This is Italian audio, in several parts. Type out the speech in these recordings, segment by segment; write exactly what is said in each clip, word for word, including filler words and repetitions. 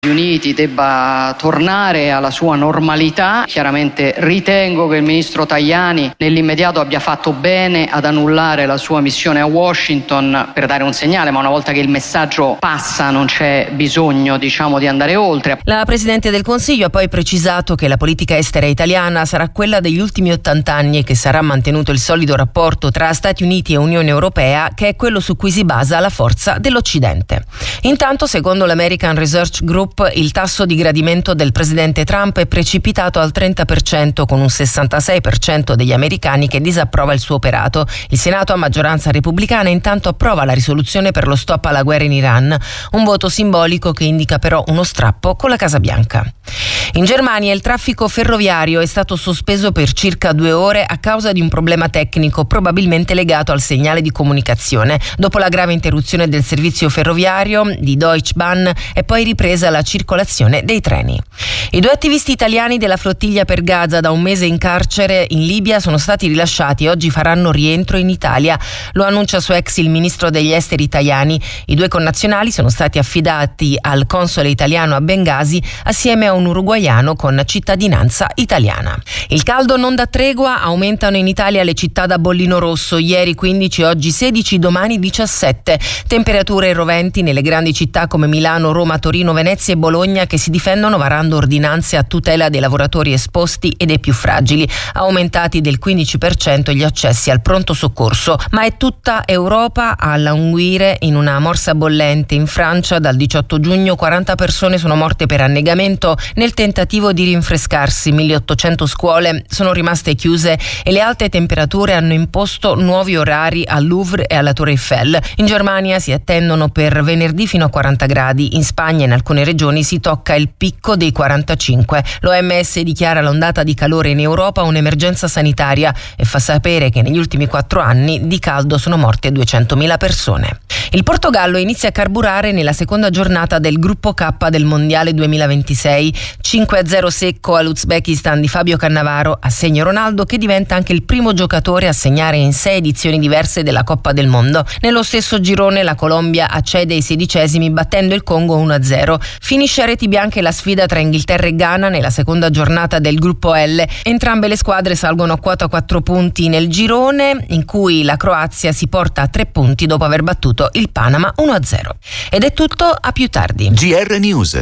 Uniti debba tornare alla sua normalità. Chiaramente ritengo che il ministro Tajani nell'immediato abbia fatto bene ad annullare la sua missione a Washington per dare un segnale, ma una volta che il messaggio passa non c'è bisogno, diciamo, di andare oltre. La Presidente del Consiglio ha poi precisato che la politica estera italiana sarà quella degli ultimi ottanta anni e che sarà mantenuto il solido rapporto tra Stati Uniti e Unione Europea, che è quello su cui si basa la forza dell'Occidente. Intanto, secondo l'American Research Group, il tasso di gradimento del presidente Trump è precipitato al trenta per cento, con un sessantasei per cento degli americani che disapprova il suo operato. Il Senato, a maggioranza repubblicana, intanto approva la risoluzione per lo stop alla guerra in Iran, un voto simbolico che indica però uno strappo con la Casa Bianca. In Germania il traffico ferroviario è stato sospeso per circa due ore a causa di un problema tecnico, probabilmente legato al segnale di comunicazione. Dopo la grave interruzione del servizio ferroviario di Deutsche Bahn è poi ripresa la circolazione dei treni. I due attivisti italiani della flottiglia per Gaza, da un mese in carcere in Libia, sono stati rilasciati e oggi faranno rientro in Italia. Lo annuncia su X il ministro degli esteri Tajani. I due connazionali sono stati affidati al console italiano a Bengasi assieme a un uruguaiano con cittadinanza italiana. Il caldo non dà tregua, aumentano in Italia le città da bollino rosso, ieri quindici, oggi sedici, domani diciassette. Temperature roventi nelle grandi città come Milano, Roma, Torino, Venezia e Bologna, che si difendono varando ordinanze a tutela dei lavoratori esposti e dei più fragili. Aumentati del quindici per cento gli accessi al pronto soccorso, ma è tutta Europa a languire in una morsa bollente. In Francia dal diciotto giugno quaranta persone sono morte per annegamento nel tentativo di rinfrescarsi. milleottocento scuole sono rimaste chiuse e le alte temperature hanno imposto nuovi orari al Louvre e alla Torre Eiffel. In Germania si attendono per venerdì fino a quaranta gradi. In Spagna, in alcune regioni, si tocca il picco dei quarantacinque. L'O M S dichiara l'ondata di calore in Europa un'emergenza sanitaria e fa sapere che negli ultimi quattro anni di caldo sono morte duecentomila persone. Il Portogallo inizia a carburare nella seconda giornata del gruppo K del Mondiale duemilaventisei. cinque a zero secco all'Uzbekistan di Fabio Cannavaro, a segno Ronaldo, che diventa anche il primo giocatore a segnare in sei edizioni diverse della Coppa del Mondo. Nello stesso girone la Colombia accede ai sedicesimi battendo il Congo uno a zero. Finisce a reti bianche la sfida tra Inghilterra e Ghana nella seconda giornata del gruppo L. Entrambe le squadre salgono a quota quattro punti nel girone, in cui la Croazia si porta a tre punti dopo aver battuto il Panama uno a zero. Ed è tutto, a più tardi. G R News.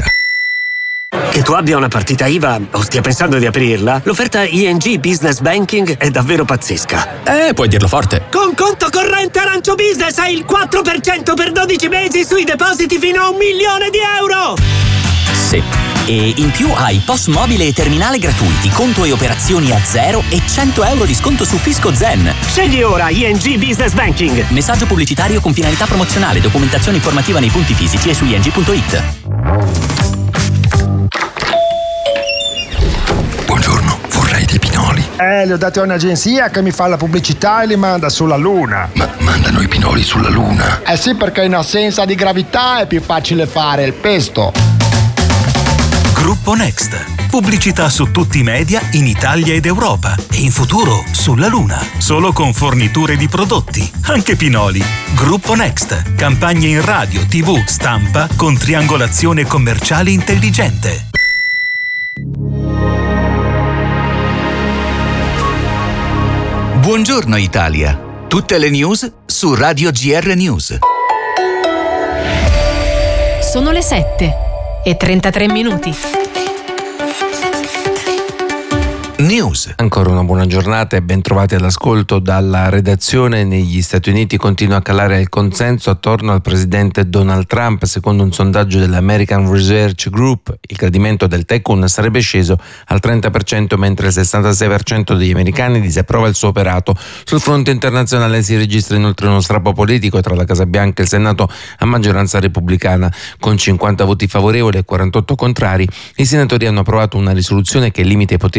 Che tu abbia una partita I V A o stia pensando di aprirla, l'offerta I N G Business Banking è davvero pazzesca. Eh, puoi dirlo forte. Con conto corrente Arancio Business hai il quattro per cento per dodici mesi sui depositi fino a un milione di euro! Sì. E in più hai P O S mobile e terminale gratuiti, conto e operazioni a zero e cento euro di sconto su Fisco Zen. Scegli ora I N G Business Banking. Messaggio pubblicitario con finalità promozionale. Documentazione informativa nei punti fisici e su i n g punto i t. Buongiorno, vorrei dei pinoli. Eh, li ho dati a un'agenzia che mi fa la pubblicità e li manda sulla Luna. Ma mandano i pinoli sulla Luna? Eh sì, perché in assenza di gravità è più facile fare il pesto. Gruppo Next. Pubblicità su tutti i media in Italia ed Europa e in futuro sulla Luna. Solo con forniture di prodotti, anche pinoli. Gruppo Next. Campagne in radio, tivù, stampa con triangolazione commerciale intelligente. Buongiorno Italia. Tutte le news su Radio G R News. Sono le sette e trentatré minuti. News. Ancora una buona giornata e ben trovati all'ascolto dalla redazione. Negli Stati Uniti continua a calare il consenso attorno al presidente Donald Trump. Secondo un sondaggio dell'American Research Group, il gradimento del tycoon sarebbe sceso al trenta per cento, mentre il sessantasei per cento degli americani disapprova il suo operato. Sul fronte internazionale si registra inoltre uno strappo politico tra la Casa Bianca e il Senato a maggioranza repubblicana. Con cinquanta voti favorevoli e quarantotto contrari, i senatori hanno approvato una risoluzione che limita i poteri di guerra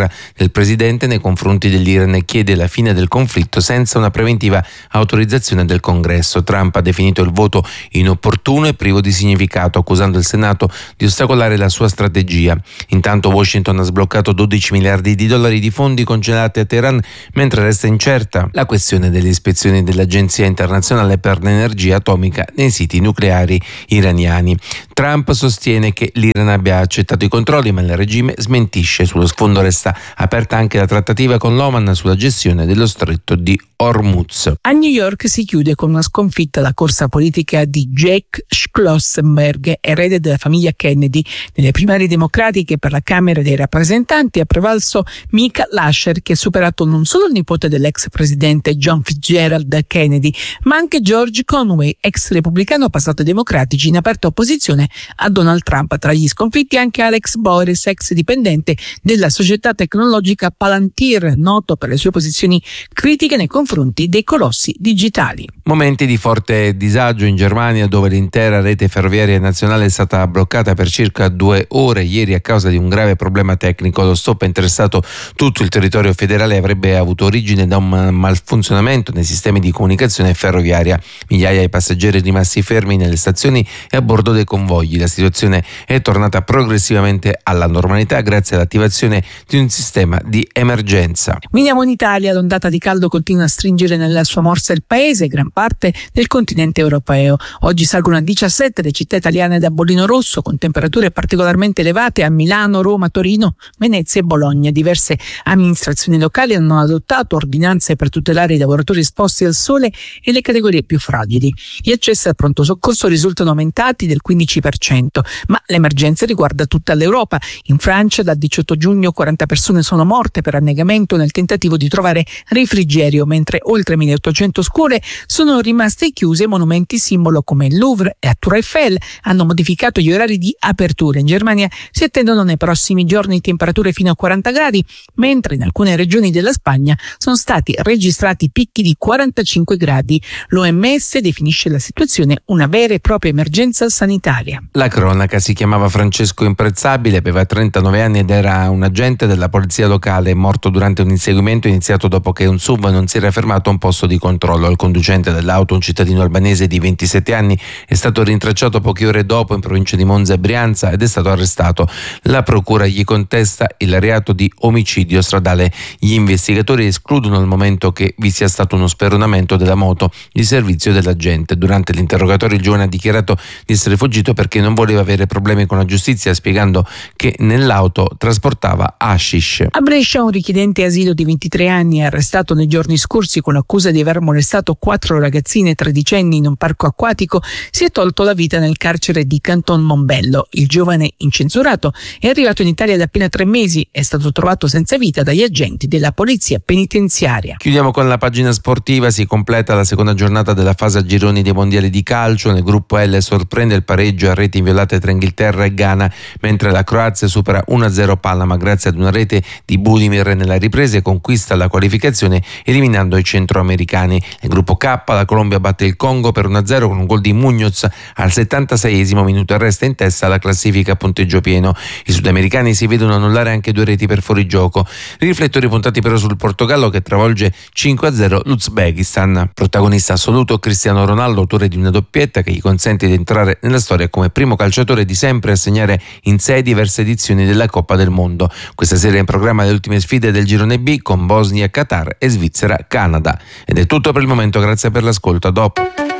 guerra del presidente nei confronti dell'Iran e chiede la fine del conflitto senza una preventiva autorizzazione del Congresso. Trump ha definito il voto inopportuno e privo di significato, accusando il Senato di ostacolare la sua strategia. Intanto Washington ha sbloccato dodici miliardi di dollari di fondi congelati a Teheran, mentre resta incerta la questione delle ispezioni dell'Agenzia internazionale per l'energia atomica nei siti nucleari iraniani. Trump sostiene che l'Iran abbia accettato i controlli, ma il regime smentisce. Sullo sfondo resta aperta anche la trattativa con l'Oman sulla gestione dello stretto di Hormuz. A New York si chiude con una sconfitta la corsa politica di Jake Schlossberg, erede della famiglia Kennedy. Nelle primarie democratiche per la Camera dei rappresentanti ha prevalso Michael Lasher, che ha superato non solo il nipote dell'ex presidente John Fitzgerald Kennedy, ma anche George Conway, ex repubblicano passato ai democratici, in aperta opposizione a Donald Trump. Tra gli sconfitti anche Alex Boris, ex dipendente della società tecnologica Palantir, noto per le sue posizioni critiche nei confronti dei colossi digitali. Momenti di forte disagio in Germania, dove l'intera rete ferroviaria nazionale è stata bloccata per circa due ore ieri a causa di un grave problema tecnico. Lo stop ha interessato tutto il territorio federale e avrebbe avuto origine da un malfunzionamento nei sistemi di comunicazione ferroviaria. Migliaia di passeggeri rimasti fermi nelle stazioni e a bordo dei convogli. La situazione è tornata progressivamente alla normalità grazie all'attivazione di un sistema di emergenza. Veniamo in Italia, l'ondata di caldo continua a stringere nella sua morsa il paese e gran parte del continente europeo. Oggi salgono a diciassette le città italiane da bollino rosso, con temperature particolarmente elevate a Milano, Roma, Torino, Venezia e Bologna. Diverse amministrazioni locali hanno adottato ordinanze per tutelare i lavoratori esposti al sole e le categorie più fragili. Gli accessi al pronto soccorso risultano aumentati del quindici per cento, ma l'emergenza riguarda tutta l'Europa. In Francia dal diciotto giugno quaranta persone sono morte per annegamento nel tentativo di trovare refrigerio, mentre oltre milleottocento scuole sono rimaste chiuse. Monumenti simbolo come il Louvre e la Tour Eiffel hanno modificato gli orari di apertura. In Germania si attendono nei prossimi giorni temperature fino a quaranta gradi, mentre in alcune regioni della Spagna sono stati registrati picchi di quarantacinque gradi. L'O M S definisce la situazione una vera e propria emergenza sanitaria. La cronaca: si chiamava Francesco Imprezzabile, aveva trentanove anni ed era un agente della polizia locale, morto durante un inseguimento iniziato dopo che un S U V non si era fermato a un posto di controllo. Il conducente dell'auto, un cittadino albanese di ventisette anni, è stato rintracciato poche ore dopo in provincia di Monza e Brianza ed è stato arrestato. La procura gli contesta il reato di omicidio stradale. Gli investigatori escludono al momento che vi sia stato uno speronamento della moto di servizio dell'agente. Durante l'interrogatorio il giovane ha dichiarato di essere fuggito perché non voleva avere problemi con la giustizia, spiegando che nell'auto trasportava hashish. A Brescia un richiedente asilo di ventitré anni, arrestato nei giorni scorsi con l'accusa di aver molestato quattro ragazzine tredicenni in un parco acquatico, si è tolto la vita nel carcere di Canton Mombello. Il giovane incensurato è arrivato in Italia da appena tre mesi, è stato trovato senza vita dagli agenti della polizia penitenziaria. Chiudiamo con la pagina sportiva. Si completa la seconda giornata della fase a gironi dei mondiali di calcio. Nel gruppo L sorprende il pareggio a reti inviolate tra Inghilterra e Ghana, mentre la Croazia supera uno a zero Panama grazie ad una rete di Budimir nella ripresa e conquista la qualificazione eliminando i centroamericani. Nel gruppo K la Colombia batte il Congo per uno a zero con un gol di Muñoz al settantaseiesimo minuto e resta in testa alla classifica a punteggio pieno. I sudamericani si vedono annullare anche due reti per fuorigioco. I riflettori puntati però sul Portogallo che travolge cinque a zero l'Uzbekistan. Protagonista assoluto Cristiano Ronaldo, autore di una doppietta che gli consente di entrare nella storia come primo calciatore di sempre a segnare in sei diverse edizioni della Coppa del Mondo. Questa sera è in programma le ultime sfide del girone B con Bosnia, Qatar e Svizzera, Canada. Ed è tutto per il momento, grazie per l'ascolto, a dopo.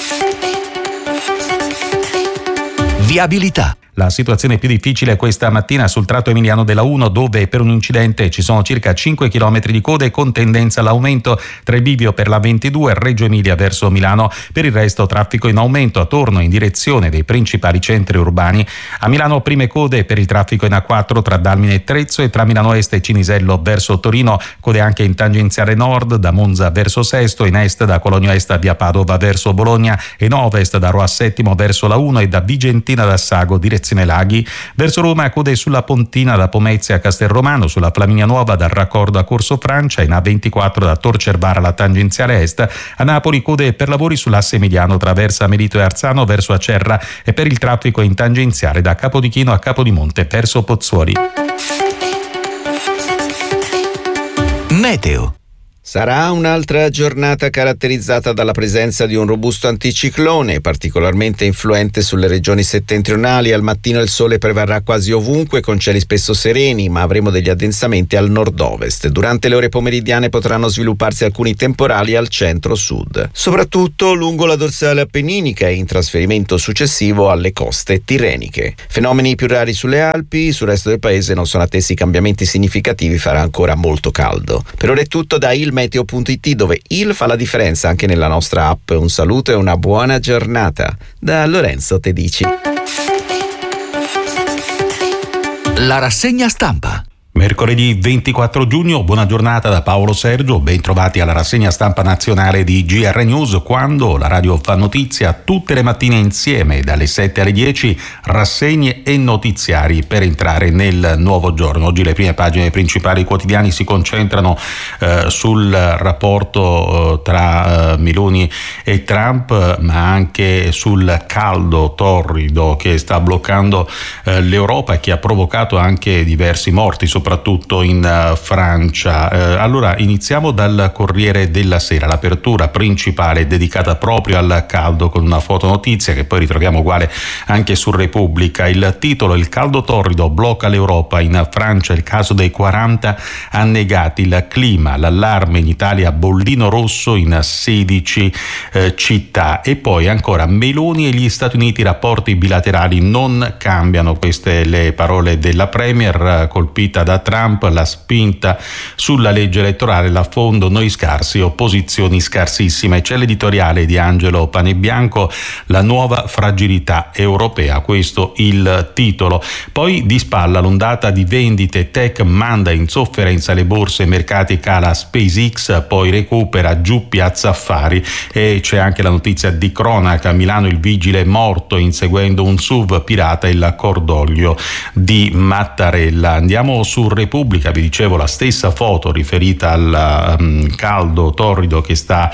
Viabilità. La situazione più difficile questa mattina sul tratto emiliano della uno, dove per un incidente ci sono circa cinque chilometri di code con tendenza all'aumento tra il bivio per la ventidue Reggio Emilia verso Milano. Per il resto traffico in aumento attorno in direzione dei principali centri urbani. A Milano prime code per il traffico in A quattro tra Dalmine e Trezzo e tra Milano Est e Cinisello verso Torino, code anche in tangenziale nord da Monza verso Sesto, in est da Cologno Est a via Padova verso Bologna e in ovest da Roa Settimo verso la uno e da Vigentina da Sago direzione Laghi. Verso Roma code sulla Pontina da Pomezia a Castelromano, sulla Flaminia Nuova dal raccordo a Corso Francia, in A ventiquattro da Tor Cervara alla tangenziale est. A Napoli code per lavori sull'asse Emiliano tra Versa Melito e Arzano verso Acerra e per il traffico in tangenziale da Capodichino a Capodimonte verso Pozzuoli. Meteo. Sarà un'altra giornata caratterizzata dalla presenza di un robusto anticiclone, particolarmente influente sulle regioni settentrionali. Al mattino il sole prevarrà quasi ovunque con cieli spesso sereni, ma avremo degli addensamenti al nord-ovest. Durante le ore pomeridiane potranno svilupparsi alcuni temporali al centro-sud, soprattutto lungo la dorsale appenninica e in trasferimento successivo alle coste tirreniche. Fenomeni più rari sulle Alpi, sul resto del paese non sono attesi cambiamenti significativi, farà ancora molto caldo. Per ora è tutto da il meteo punto it, dove il fa la differenza anche nella nostra app. Un saluto e una buona giornata da Lorenzo Tedici. La rassegna stampa. Mercoledì ventiquattro giugno, buona giornata da Paolo Sergio, ben trovati alla rassegna stampa nazionale di G R News, quando la radio fa notizia tutte le mattine insieme dalle sette alle dieci, rassegne e notiziari per entrare nel nuovo giorno. Oggi le prime pagine dei principali quotidiani si concentrano eh, sul rapporto eh, tra eh, Meloni e Trump, ma anche sul caldo torrido che sta bloccando eh, l'Europa e che ha provocato anche diversi morti, soprattutto in uh, Francia. Uh, allora iniziamo dal Corriere della Sera, l'apertura principale dedicata proprio al caldo, con una fotonotizia che poi ritroviamo uguale anche su Repubblica. Il titolo: il caldo torrido blocca l'Europa, in Francia il caso dei quaranta annegati, il clima, l'allarme in Italia, bollino rosso in sedici eh, città. E poi ancora Meloni e gli Stati Uniti, i rapporti bilaterali non cambiano, queste le parole della Premier, colpita da Trump, la spinta sulla legge elettorale, l'affondo, noi scarsi, opposizioni scarsissime. C'è l'editoriale di Angelo Panebianco, la nuova fragilità europea, questo il titolo. Poi di spalla l'ondata di vendite, tech manda in sofferenza le borse, mercati, cala SpaceX, poi recupera, giù Piazza Affari. E c'è anche la notizia di cronaca: a Milano il vigile morto inseguendo un S U V pirata, il cordoglio di Mattarella. Andiamo su Repubblica, vi dicevo, la stessa foto riferita al um, caldo torrido che sta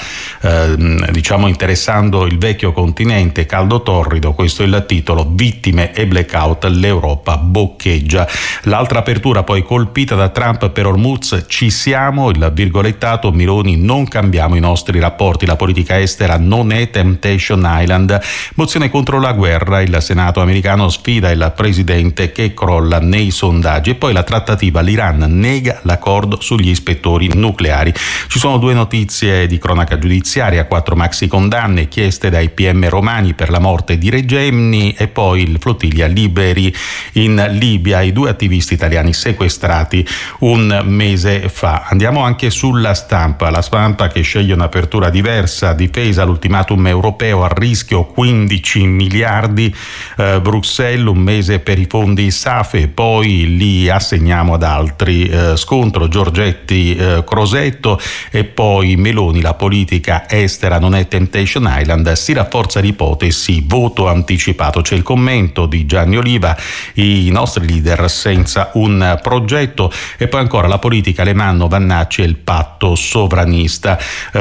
uh, diciamo interessando il vecchio continente. Caldo torrido, questo è il titolo, vittime e blackout, l'Europa boccheggia. L'altra apertura poi: colpita da Trump per Hormuz, ci siamo, il virgolettato, Meloni, non cambiamo i nostri rapporti, la politica estera non è Temptation Island, mozione contro la guerra, il Senato americano sfida il presidente che crolla nei sondaggi. E poi la trattativa, l'Iran nega l'accordo sugli ispettori nucleari. Ci sono due notizie di cronaca giudiziaria: quattro maxi condanne chieste dai P M romani per la morte di Regeni, e poi il flottiglia liberi in Libia, i due attivisti italiani sequestrati un mese fa. Andiamo anche sulla Stampa, la Stampa che sceglie un'apertura diversa: difesa, l'ultimatum europeo, a rischio quindici miliardi, eh, Bruxelles, un mese per i fondi SAFE, poi li assegniamo ad altri, eh, scontro Giorgetti eh, Crosetto. E poi Meloni, la politica estera non è Temptation Island, si rafforza l'ipotesi voto anticipato. C'è il commento di Gianni Oliva, i nostri leader senza un progetto. E poi ancora la politica, Alemanno, Vannacci e il patto sovranista.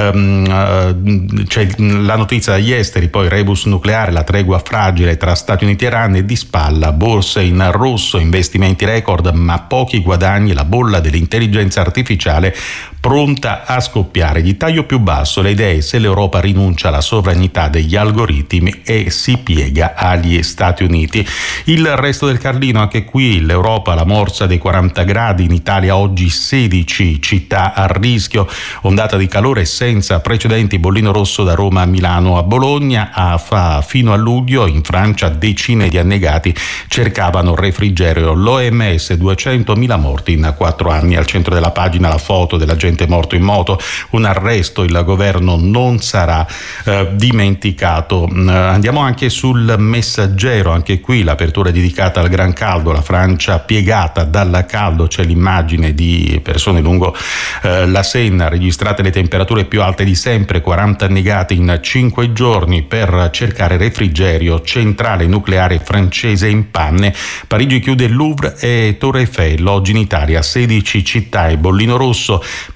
Um, c'è la notizia dagli esteri, poi rebus nucleare, la tregua fragile tra Stati Uniti e Iran, e di spalla borse in rosso, investimenti record ma pochi guadagni, la bolla dell'intelligenza artificiale pronta a scoppiare. Di taglio più basso le idee se l'Europa rinuncia alla sovranità degli algoritmi e si piega agli Stati Uniti. Il resto del Carlino, anche qui l'Europa, la morsa dei quaranta gradi, in Italia oggi sedici città a rischio, ondata di calore senza precedenti, bollino rosso da Roma a Milano a Bologna, a fa fino a luglio in Francia decine di annegati cercavano refrigerio. L'O M S, duecentomila morti in quattro anni. Al centro della pagina la foto della gente morto in moto, un arresto, il governo non sarà eh, dimenticato. Eh, andiamo anche sul Messaggero, anche qui l'apertura dedicata al gran caldo, la Francia piegata dal caldo, c'è l'immagine di persone lungo eh, la Senna, registrate le temperature più alte di sempre, quaranta annegati in cinque giorni per cercare refrigerio, centrale nucleare francese in panne, Parigi chiude il Louvre e Torre Eiffel, oggi in Italia sedici città e bollino rosso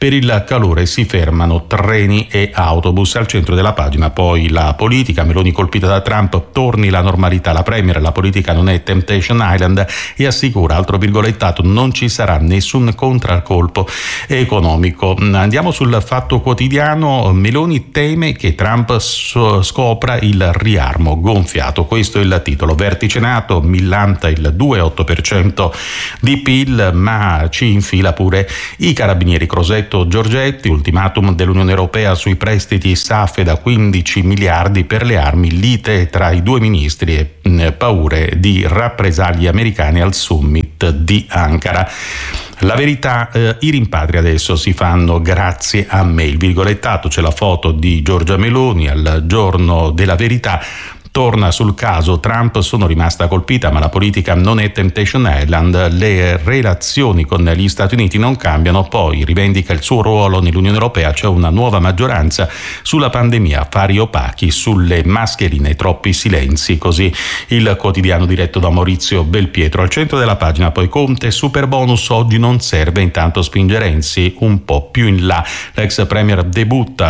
Per il calore si fermano treni e autobus. Al centro della pagina poi la politica, Meloni colpita da Trump, torni la normalità. La Premier, la politica non è Temptation Island e assicura, altro virgolettato, non ci sarà nessun contraccolpo economico. Andiamo sul Fatto Quotidiano. Meloni teme che Trump scopra il riarmo gonfiato. Questo è il titolo. Vertice NATO, millanta il due virgola otto per cento di P I L, ma ci infila pure i carabinieri. Crosetto Giorgetti, ultimatum dell'Unione Europea sui prestiti S A F E da quindici miliardi per le armi, lite tra i due ministri e mh, paure di rappresaglie americane al summit di Ankara. La Verità, eh, i rimpatri adesso si fanno grazie a me. Il virgolettato, c'è la foto di Giorgia Meloni al giorno della Verità. Torna sul caso Trump, sono rimasta colpita, ma la politica non è Temptation Island, le relazioni con gli Stati Uniti non cambiano, poi rivendica il suo ruolo nell'Unione Europea, c'è una nuova maggioranza sulla pandemia, affari opachi, sulle mascherine, troppi silenzi, così il quotidiano diretto da Maurizio Belpietro. Al centro della pagina poi Conte, super bonus oggi non serve, intanto spinge Renzi un po' più in là. L'ex premier debutta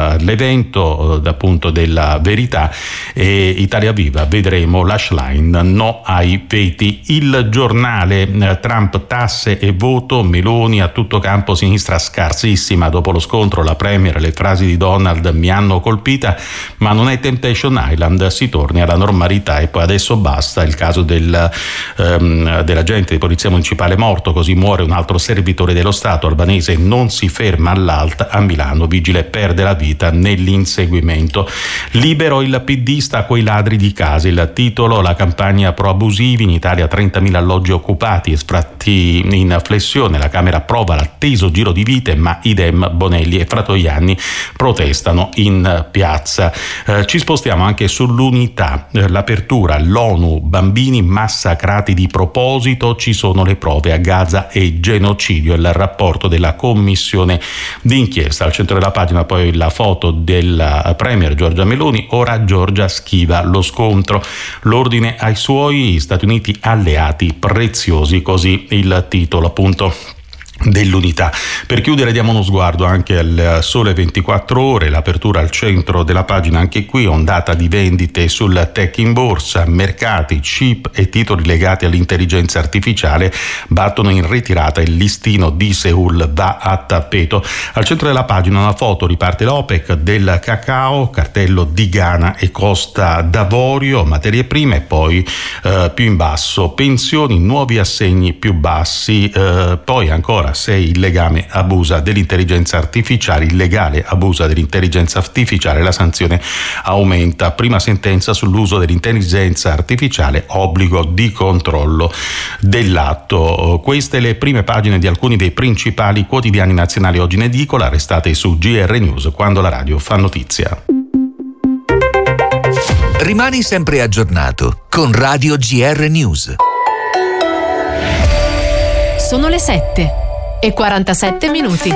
all'evento appunto della Verità e Italia Viva, vedremo l'hash line no ai veti. Il Giornale, Trump, tasse e voto, Meloni a tutto campo, sinistra scarsissima dopo lo scontro, la Premier, le frasi di Donald mi hanno colpita, ma non è Temptation Island, si torni alla normalità. E poi adesso basta, il caso del, um, dell'agente di polizia municipale morto, così muore un altro servitore dello Stato, albanese non si ferma all'Alt a Milano, vigile perde la vita nell'inseguimento. Libero, il P D sta coi ladri di case, il titolo, la campagna pro abusivi, in Italia trentamila alloggi occupati e sfratti in flessione, la Camera approva l'atteso giro di vite, ma idem Bonelli e Fratoianni protestano in piazza. Eh, ci spostiamo anche sull'Unità, eh, l'apertura, l'ONU, bambini massacrati di proposito, ci sono le prove a Gaza e genocidio, il rapporto della commissione d'inchiesta. Al centro della pagina poi la foto della Premier Giorgia Meloni, ora Giorgia schiva lo scontro, l'ordine ai suoi Stati Uniti alleati preziosi, così il titolo appunto dell'Unità. Per chiudere diamo uno sguardo anche al Sole ventiquattro Ore, l'apertura al centro della pagina, anche qui ondata di vendite sul tech in borsa, mercati, chip e titoli legati all'intelligenza artificiale battono in ritirata, il listino di Seul va a tappeto. Al centro della pagina una foto, riparte l'OPEC del cacao, cartello di Ghana e Costa d'Avorio, materie prime, e poi eh, più in basso pensioni, nuovi assegni più bassi, eh, poi ancora se il legame abusa dell'intelligenza artificiale, il legale abusa dell'intelligenza artificiale, la sanzione aumenta. Prima sentenza sull'uso dell'intelligenza artificiale, obbligo di controllo dell'atto. Queste le prime pagine di alcuni dei principali quotidiani nazionali oggi in edicola. Restate su G R News, quando la radio fa notizia. Rimani sempre aggiornato con Radio G R News. Sono le sette e quarantasette minuti.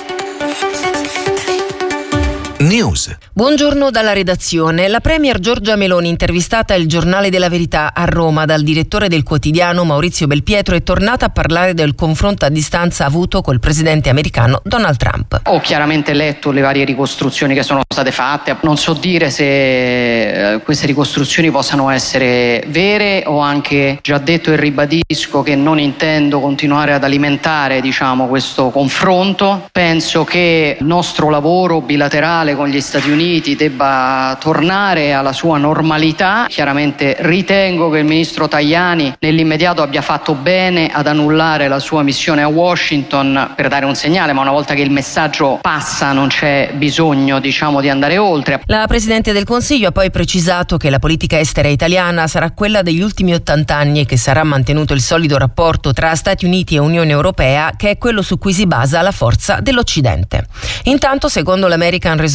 News. Buongiorno dalla redazione. La Premier Giorgia Meloni, intervistata al Giornale della Verità a Roma dal direttore del quotidiano Maurizio Belpietro, è tornata a parlare del confronto a distanza avuto col presidente americano Donald Trump. Ho chiaramente letto le varie ricostruzioni che sono state fatte, non so dire se queste ricostruzioni possano essere vere. Ho anche già detto e ribadisco che non intendo continuare ad alimentare, diciamo, questo confronto. Penso che il nostro lavoro bilaterale con gli Stati Uniti debba tornare alla sua normalità. Chiaramente ritengo che il ministro Tajani nell'immediato abbia fatto bene ad annullare la sua missione a Washington per dare un segnale, ma una volta che il messaggio passa non c'è bisogno, diciamo, di andare oltre. La Presidente del Consiglio ha poi precisato che la politica estera italiana sarà quella degli ultimi ottanta anni e che sarà mantenuto il solido rapporto tra Stati Uniti e Unione Europea, che è quello su cui si basa la forza dell'Occidente. Intanto, secondo l'American Research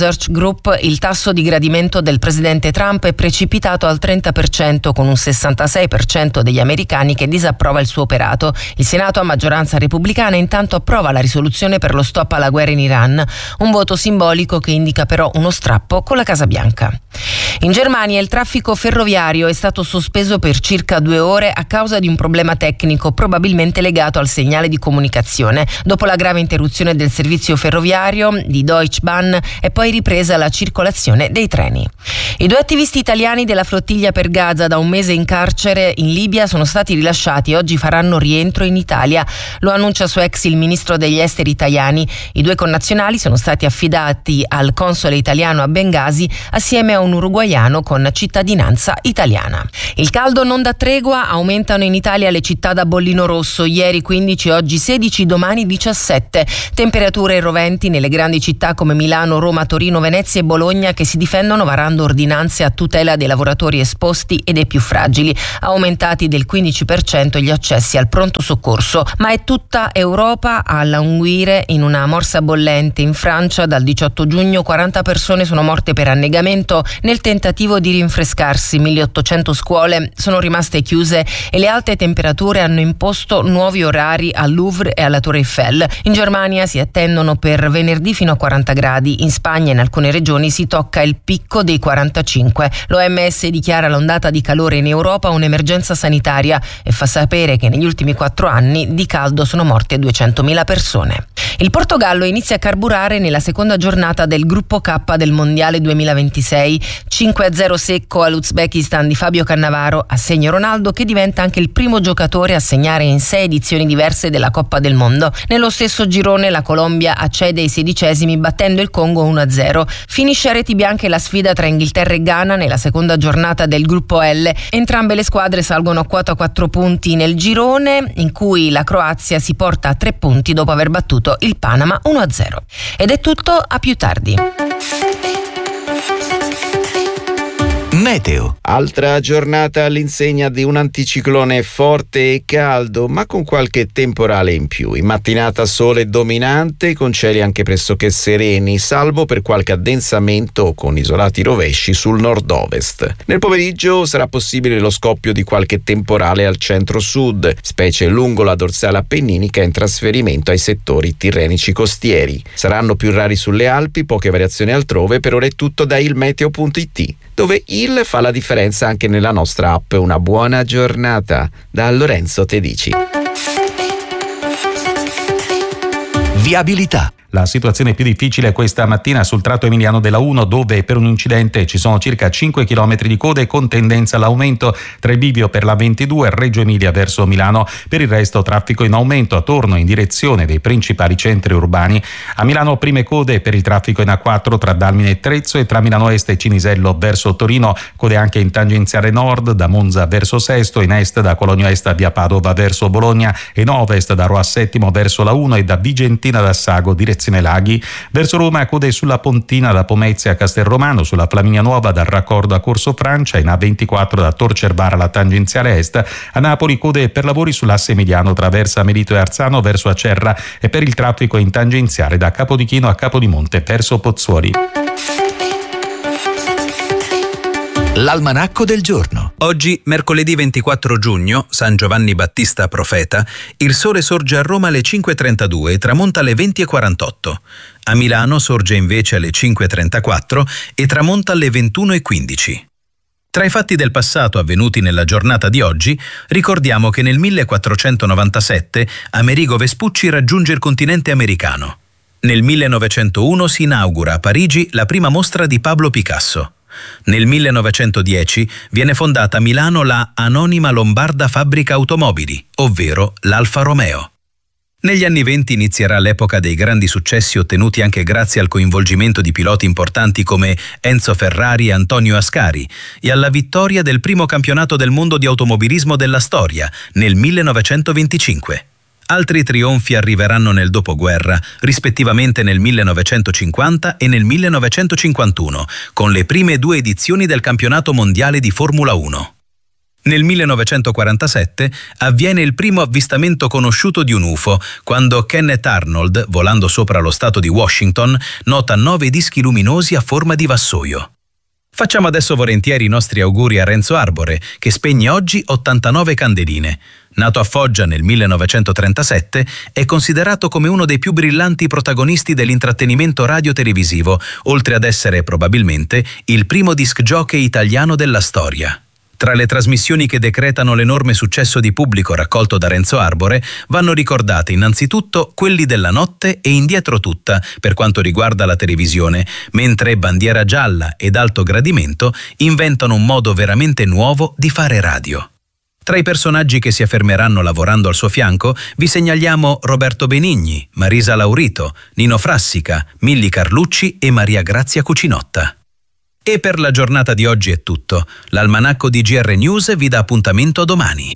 Research Group, il tasso di gradimento del presidente Trump è precipitato al trenta per cento, con un sessantasei per cento degli americani che disapprova il suo operato. Il Senato, a maggioranza repubblicana, intanto approva la risoluzione per lo stop alla guerra in Iran, un voto simbolico che indica però uno strappo con la Casa Bianca. In Germania il traffico ferroviario è stato sospeso per circa due ore a causa di un problema tecnico probabilmente legato al segnale di comunicazione. Dopo la grave interruzione del servizio ferroviario di Deutsche Bahn è poi ripresa la circolazione dei treni. I due attivisti italiani della flottiglia per Gaza, da un mese in carcere in Libia, sono stati rilasciati e oggi faranno rientro in Italia. Lo annuncia su X il ministro degli esteri italiani. I due connazionali sono stati affidati al console italiano a Bengasi assieme a un uruguaiano con cittadinanza italiana. Il caldo non dà tregua, aumentano in Italia le città da bollino rosso, ieri quindici, oggi sedici, domani diciassette. Temperature roventi nelle grandi città come Milano, Roma, Torino, Venezia e Bologna, che si difendono varando ordinanze a tutela dei lavoratori esposti e dei più fragili. Aumentati del quindici per cento gli accessi al pronto soccorso, ma è tutta Europa a languire in una morsa bollente. In Francia dal diciotto giugno quaranta persone sono morte per annegamento nel tentativo di rinfrescarsi. milleottocento scuole sono rimaste chiuse e le alte temperature hanno imposto nuovi orari al Louvre e alla Torre Eiffel. In Germania si attendono per venerdì fino a quaranta gradi. In Spagna in alcune regioni si tocca il picco dei quarantacinque. L'O M S dichiara l'ondata di calore in Europa un'emergenza sanitaria e fa sapere che negli ultimi quattro anni di caldo sono morte duecentomila persone. Il Portogallo inizia a carburare nella seconda giornata del gruppo K del Mondiale duemilaventisei. cinque a zero secco all'Uzbekistan di Fabio Cannavaro, a segno Ronaldo, che diventa anche il primo giocatore a segnare in sei edizioni diverse della Coppa del Mondo. Nello stesso girone la Colombia accede ai sedicesimi battendo il Congo uno a zero. Finisce a reti bianche la sfida tra Inghilterra e Ghana nella seconda giornata del gruppo L. Entrambe le squadre salgono a quota quattro punti nel girone, in cui la Croazia si porta a tre punti dopo aver battuto il Panama uno a zero. Ed è tutto, a più tardi. Meteo. Altra giornata all'insegna di un anticiclone forte e caldo, ma con qualche temporale in più. In mattinata sole dominante, con cieli anche pressoché sereni, salvo per qualche addensamento con isolati rovesci sul nord-ovest. Nel pomeriggio sarà possibile lo scoppio di qualche temporale al centro-sud, specie lungo la dorsale appenninica in trasferimento ai settori tirrenici costieri. Saranno più rari sulle Alpi, poche variazioni altrove. Per ora è tutto da ilmeteo punto it, dove il fa la differenza anche nella nostra app. Una buona giornata da Lorenzo Tedici. Viabilità. La situazione più difficile questa mattina sul tratto emiliano della uno, dove per un incidente ci sono circa cinque chilometri di code con tendenza all'aumento tra il bivio per la ventidue Reggio Emilia verso Milano. Per il resto traffico in aumento attorno in direzione dei principali centri urbani. A Milano prime code per il traffico in A quattro tra Dalmine e Trezzo e tra Milano Est e Cinisello verso Torino. Code anche in tangenziale nord da Monza verso Sesto, in est da Cologno Est a via Padova verso Bologna e in ovest da Roma Settimo verso la uno e da Vigentina da Sago direzione Laghi. Verso Roma code sulla Pontina da Pomezia a Castelromano, sulla Flaminia Nuova dal raccordo a Corso Francia, in A ventiquattro da Tor Cervara alla tangenziale est. A Napoli code per lavori sull'asse mediano tra Versa Melito e Arzano verso Acerra e per il traffico in tangenziale da Capodichino a Capodimonte verso Pozzuoli. L'almanacco del giorno. Oggi, mercoledì ventiquattro giugno, San Giovanni Battista Profeta, il sole sorge a Roma alle cinque e trentadue e tramonta alle venti e quarantotto. A Milano sorge invece alle cinque e trentaquattro e tramonta alle ventuno e quindici. Tra i fatti del passato avvenuti nella giornata di oggi, ricordiamo che nel millequattrocentonovantasette Amerigo Vespucci raggiunge il continente americano. Nel millenovecentouno si inaugura a Parigi la prima mostra di Pablo Picasso. Nel millenovecentodieci viene fondata a Milano la Anonima Lombarda Fabbrica Automobili, ovvero l'Alfa Romeo. Negli anni venti inizierà l'epoca dei grandi successi ottenuti anche grazie al coinvolgimento di piloti importanti come Enzo Ferrari e Antonio Ascari e alla vittoria del primo campionato del mondo di automobilismo della storia nel millenovecentoventicinque. Altri trionfi arriveranno nel dopoguerra, rispettivamente nel millenovecentocinquanta e nel millenovecentocinquantuno, con le prime due edizioni del campionato mondiale di Formula uno. Nel millenovecentoquarantasette avviene il primo avvistamento conosciuto di un U F O, quando Kenneth Arnold, volando sopra lo stato di Washington, nota nove dischi luminosi a forma di vassoio. Facciamo adesso volentieri i nostri auguri a Renzo Arbore, che spegne oggi ottantanove candeline. Nato a Foggia nel millenovecentotrentasette, è considerato come uno dei più brillanti protagonisti dell'intrattenimento radio-televisivo, oltre ad essere probabilmente il primo disc jockey italiano della storia. Tra le trasmissioni che decretano l'enorme successo di pubblico raccolto da Renzo Arbore vanno ricordate innanzitutto Quelli della notte e Indietro tutta per quanto riguarda la televisione, mentre Bandiera gialla ed Alto gradimento inventano un modo veramente nuovo di fare radio. Tra i personaggi che si affermeranno lavorando al suo fianco vi segnaliamo Roberto Benigni, Marisa Laurito, Nino Frassica, Milly Carlucci e Maria Grazia Cucinotta. E per la giornata di oggi è tutto. L'almanacco di G R News vi dà appuntamento domani.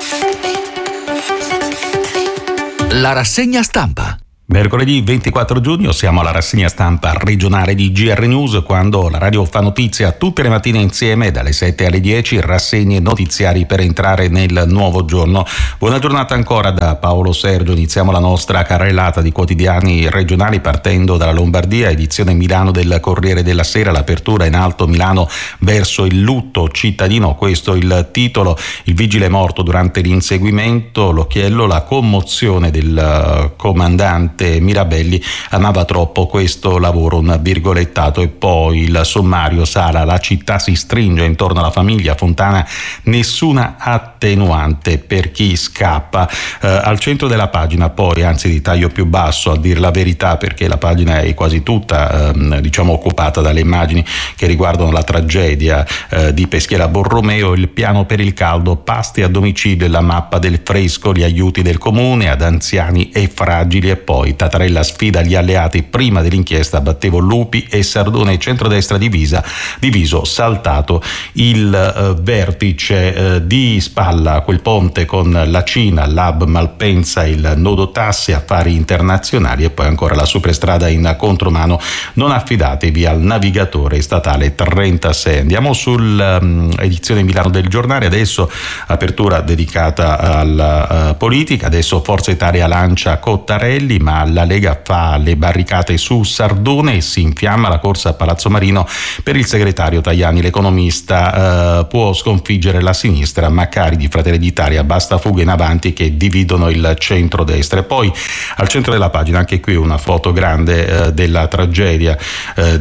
La rassegna stampa. Mercoledì ventiquattro giugno siamo alla rassegna stampa regionale di G R News, quando la radio fa notizia tutte le mattine insieme dalle sette alle dieci, rassegne notiziari per entrare nel nuovo giorno. Buona giornata ancora da Paolo Sergio. Iniziamo la nostra carrellata di quotidiani regionali partendo dalla Lombardia, edizione Milano del Corriere della Sera, l'apertura in alto Milano verso il lutto cittadino, questo il titolo. Il vigile morto durante l'inseguimento, l'occhiello, la commozione del comandante Mirabelli, amava troppo questo lavoro, un virgolettato. E poi il sommario: Sala, la città si stringe intorno alla famiglia Fontana, nessuna attenuante per chi scappa. Eh, al centro della pagina poi, anzi di taglio più basso a dir la verità, perché la pagina è quasi tutta eh, diciamo occupata dalle immagini che riguardano la tragedia eh, di Peschiera Borromeo, il piano per il caldo, pasti a domicilio, la mappa del fresco, gli aiuti del comune ad anziani e fragili. E poi Tattarella sfida gli alleati: prima dell'inchiesta battevo Lupi e Sardone, centrodestra divisa, diviso, saltato il eh, vertice eh, di spalla quel ponte con la Cina, l'hub Malpensa, il nodo tasse, affari internazionali. E poi ancora la superstrada in contromano, non affidatevi al navigatore statale trentasei. Andiamo sull'edizione um, Milano del Giornale, adesso apertura dedicata alla uh, politica. Adesso Forza Italia lancia Cottarelli, ma la Lega fa le barricate su Sardone e si infiamma la corsa a Palazzo Marino per il segretario Tajani. L'economista eh, può sconfiggere la sinistra, Maccari di Fratelli d'Italia: basta fughe in avanti che dividono il centrodestra. E poi al centro della pagina anche qui una foto grande eh, della tragedia eh,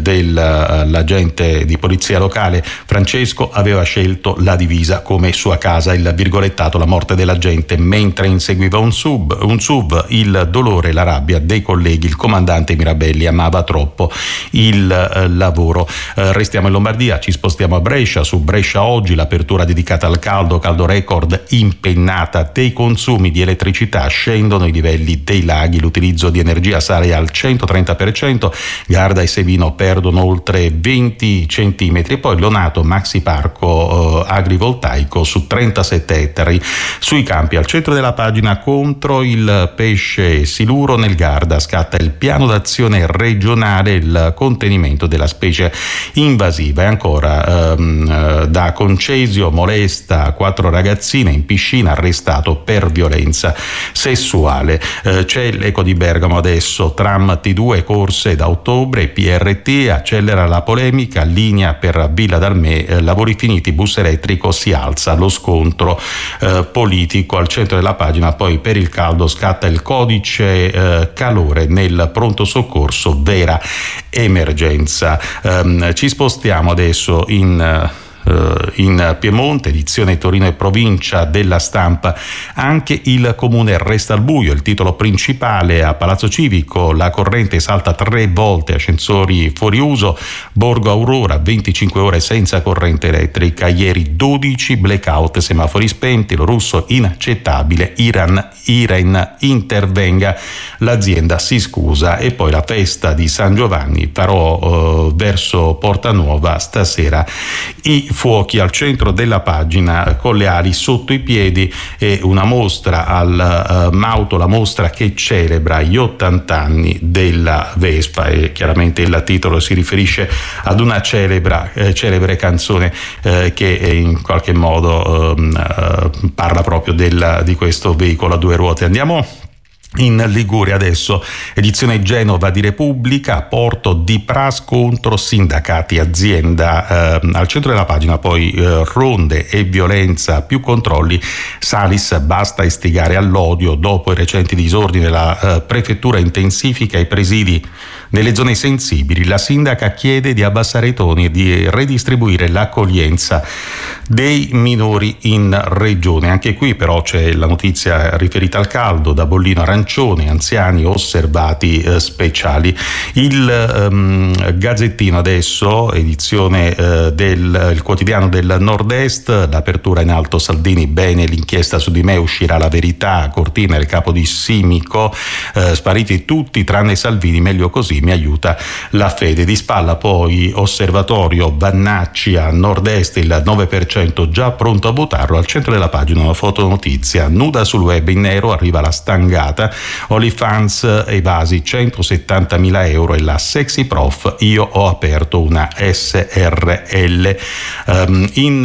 dell'agente di polizia locale. Francesco aveva scelto la divisa come sua casa, il virgolettato: la morte dell'agente mentre inseguiva un sub, un SUV, il dolore, la rabbia dei colleghi, il comandante Mirabelli amava troppo il eh, lavoro. Eh, restiamo in Lombardia, ci spostiamo a Brescia. Su Brescia Oggi l'apertura dedicata al caldo, caldo record, impennata dei consumi di elettricità, scendono i livelli dei laghi, l'utilizzo di energia sale al centotrenta per cento, Garda e Sevino perdono oltre venti centimetri. E poi Lonato, maxi parco eh, agrivoltaico su trentasette ettari sui campi. Al centro della pagina, contro il pesce siluro nel Garda, scatta il piano d'azione regionale, il contenimento della specie invasiva. E ancora ehm, da Concesio, molesta quattro ragazzine in piscina, arrestato per violenza sessuale. Eh, c'è l'Eco di Bergamo adesso, tram T due corse da ottobre, P R T accelera la polemica, linea per Villa Dalmè, eh, lavori finiti, bus elettrico, si alza lo scontro eh, politico. Al centro della pagina poi per il caldo scatta il codice eh, calore nel pronto soccorso, vera emergenza. Um, ci spostiamo adesso in in Piemonte, edizione Torino e provincia della Stampa. Anche il comune resta al buio, il titolo principale. A Palazzo Civico la corrente salta tre volte, ascensori fuori uso. Borgo Aurora, venticinque ore senza corrente elettrica, ieri dodici blackout, semafori spenti. Lo russo inaccettabile, Iran, Iren intervenga, l'azienda si scusa. E poi la festa di San Giovanni, farò uh, verso Porta Nuova stasera i fuochi al centro della pagina con le ali sotto i piedi e una mostra al uh, Mauto, la mostra che celebra gli ottanta anni della Vespa, e chiaramente il titolo si riferisce ad una celebra, eh, celebre canzone eh, che in qualche modo eh, eh, parla proprio del, di questo veicolo a due ruote. Andiamo in Liguria adesso, edizione Genova di Repubblica, porto di Pras contro sindacati azienda, eh, al centro della pagina poi eh, ronde e violenza, più controlli, Salis basta istigare all'odio, dopo i recenti disordini la eh, prefettura intensifica i presidi nelle zone sensibili, la sindaca chiede di abbassare i toni e di redistribuire l'accoglienza dei minori in regione. Anche qui però c'è la notizia riferita al caldo, da bollino arancione, anziani osservati eh, speciali. Il ehm, Gazzettino adesso, edizione eh, del il quotidiano del Nord-Est, l'apertura in alto Salvini, bene l'inchiesta su di me, uscirà la verità, Cortina il capo di Simico, eh, spariti tutti tranne Salvini, meglio così, mi aiuta la fede. Di spalla poi Osservatorio, Vannacci a Nord-Est, il nove per cento già pronto a votarlo. Al centro della pagina una fotonotizia, nuda sul web in nero, arriva la stangata, OnlyFans evasi centosettantamila euro e la sexy prof, io ho aperto una S R L. Um, in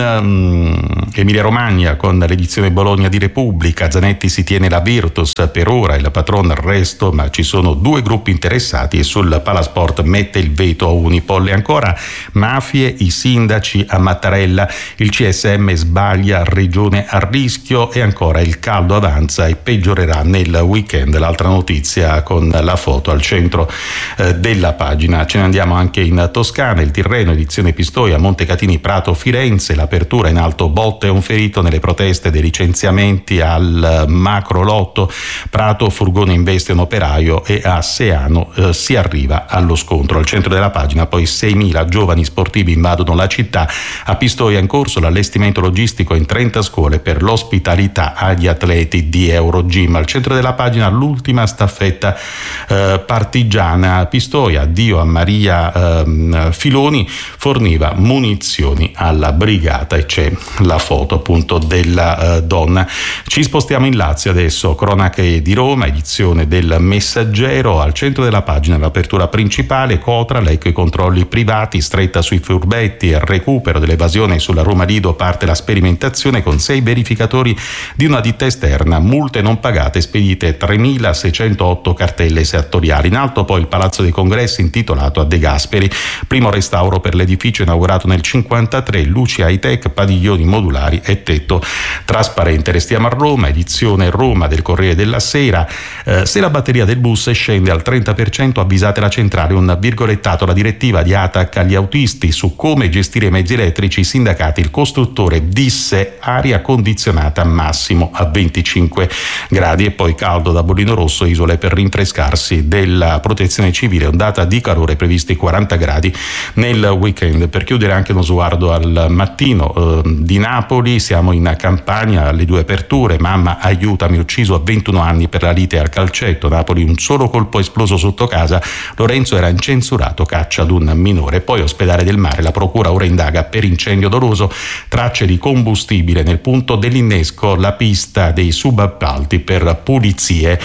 um, Emilia Romagna, con l'edizione Bologna di Repubblica, Zanetti si tiene la Virtus per ora, il patron arresto, ma ci sono due gruppi interessati e sul Palasport mette il veto a Unipol. E ancora mafie, i sindaci a Mattarella, il C S M sbaglia, regione a rischio, e ancora il caldo avanza e peggiorerà nel weekend. L'altra notizia con la foto al centro eh, della pagina. Ce ne andiamo anche in Toscana, il Tirreno, edizione Pistoia, Montecatini, Prato, Firenze, l'apertura in alto, botte e un ferito nelle proteste dei licenziamenti al macro lotto, Prato, furgone investe un operaio e a Seano eh, si arriva allo scontro. Al centro della pagina poi seimila giovani sportivi invadono la città, a Pistoia in corso l'allestimento logistico in trenta scuole per l'ospitalità agli atleti di Eurogym. Al centro della pagina l'ultima staffetta eh, partigiana a Pistoia, addio a Maria eh, Filoni, forniva munizioni alla brigata, e c'è la foto appunto della eh, donna. Ci spostiamo in Lazio adesso, cronache di Roma, edizione del Messaggero, al centro della pagina l'apertura principale, Cotra, l'eco i controlli privati, stretta sui furbetti e recupero dell'evasione sulla Roma Lido, parte la sperimentazione con sei verificatori di una ditta esterna, multe non pagate spedite tremilaseicentotto cartelle settoriali. In alto poi il Palazzo dei Congressi intitolato a De Gasperi, primo restauro per l'edificio inaugurato nel cinquantatré, luci high tech, padiglioni modulari e tetto trasparente. Restiamo a Roma, edizione Roma del Corriere della Sera, eh, se la batteria del bus scende al trenta per cento avvisate la centrale, un virgolettato, la direttiva di ATAC agli autisti su come gestire i mezzi elettrici, i sindacati, il costruttore disse aria condizionata massimo a venticinque gradi, e poi caldo da bollino rosso, isole per rinfrescarsi della protezione civile, ondata di calore previsti quaranta gradi nel weekend. Per chiudere anche uno sguardo al mattino eh, di Napoli, siamo in Campania, alle due aperture, mamma aiutami, ucciso a ventuno anni per la lite al calcetto, Napoli un solo colpo esploso sotto casa, Lorenzo era incensurato, caccia ad un minore. Poi ospedale del Mare, la procura ora indaga per incendio doloso, tracce di combustibile nel punto dell'innesco, la pista dei subappalti per pulizie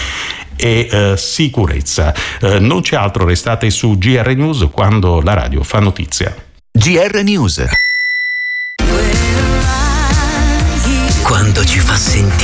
e eh, sicurezza. Eh, non c'è altro, restate su G R News quando la radio fa notizia. G R News. Quando ci fa sentire